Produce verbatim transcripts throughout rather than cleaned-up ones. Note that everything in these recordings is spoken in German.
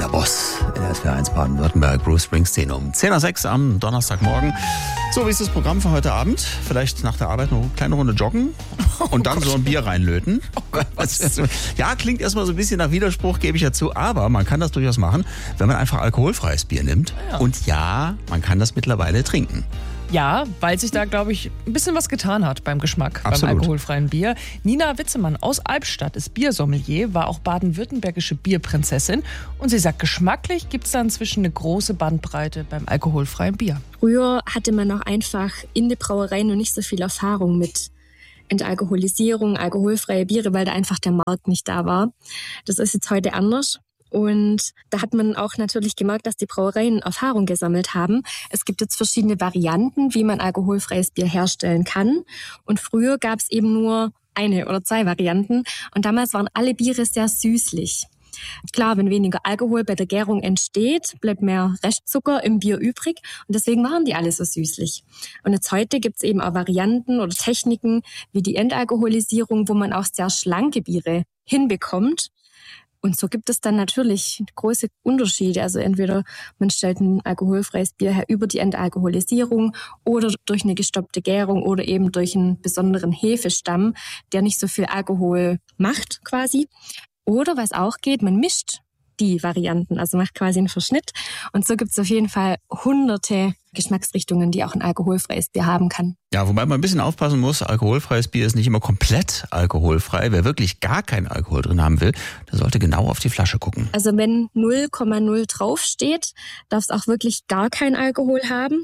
Boss in der S W R eins Baden-Württemberg, Bruce Springsteen um zehn Uhr sechs am Donnerstagmorgen. So, wie ist das Programm für heute Abend? Vielleicht nach der Arbeit noch eine kleine Runde joggen und dann oh so ein Bier reinlöten. Oh Gott, was ist das? Ja, klingt erstmal so ein bisschen nach Widerspruch, gebe ich ja zu, aber man kann das durchaus machen, wenn man einfach alkoholfreies Bier nimmt. Ja. Und ja, man kann das mittlerweile trinken. Ja, weil sich da, glaube ich, ein bisschen was getan hat beim Geschmack, Absolut. beim alkoholfreien Bier. Nina Witzemann aus Albstadt ist Biersommelier, war auch baden-württembergische Bierprinzessin. Und sie sagt, geschmacklich gibt es da inzwischen eine große Bandbreite beim alkoholfreien Bier. Früher hatte man auch einfach in der Brauerei noch nicht so viel Erfahrung mit Entalkoholisierung, alkoholfreie Biere, weil da einfach der Markt nicht da war. Das ist jetzt heute anders. Und da hat man auch natürlich gemerkt, dass die Brauereien Erfahrung gesammelt haben. Es gibt jetzt verschiedene Varianten, wie man alkoholfreies Bier herstellen kann. Und früher gab es eben nur eine oder zwei Varianten. Und damals waren alle Biere sehr süßlich. Klar, wenn weniger Alkohol bei der Gärung entsteht, bleibt mehr Restzucker im Bier übrig. Und deswegen waren die alle so süßlich. Und jetzt heute gibt es eben auch Varianten oder Techniken wie die Entalkoholisierung, wo man auch sehr schlanke Biere hinbekommt. Und so gibt es dann natürlich große Unterschiede. Also entweder man stellt ein alkoholfreies Bier her über die Entalkoholisierung oder durch eine gestoppte Gärung oder eben durch einen besonderen Hefestamm, der nicht so viel Alkohol macht quasi. Oder was auch geht, man mischt die Varianten, also macht quasi einen Verschnitt. Und so gibt es auf jeden Fall hunderte Geschmacksrichtungen, die auch ein alkoholfreies Bier haben kann. Ja, wobei man ein bisschen aufpassen muss, alkoholfreies Bier ist nicht immer komplett alkoholfrei. Wer wirklich gar keinen Alkohol drin haben will, der sollte genau auf die Flasche gucken. Also wenn null Komma null draufsteht, darf es auch wirklich gar keinen Alkohol haben.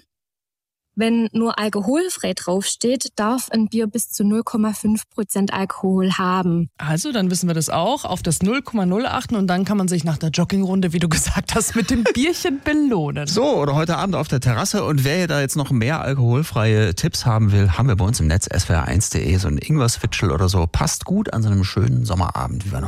Wenn nur alkoholfrei draufsteht, darf ein Bier bis zu null Komma fünf Prozent Alkohol haben. Also, dann wissen wir das auch. Auf das null Komma null achten und dann kann man sich nach der Joggingrunde, wie du gesagt hast, mit dem Bierchen belohnen. So, oder heute Abend auf der Terrasse. Und wer da jetzt noch mehr alkoholfreie Tipps haben will, haben wir bei uns im Netz S W R eins punkt de so ein Ingwer-Switchel oder so. Passt gut an so einem schönen Sommerabend, wie wir noch